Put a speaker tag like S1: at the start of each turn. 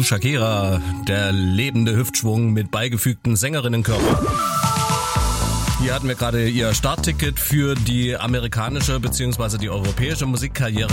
S1: Shakira, der lebende Hüftschwung mit beigefügten Sängerinnenkörper. Hier hatten wir gerade ihr Startticket für die amerikanische bzw. die europäische Musikkarriere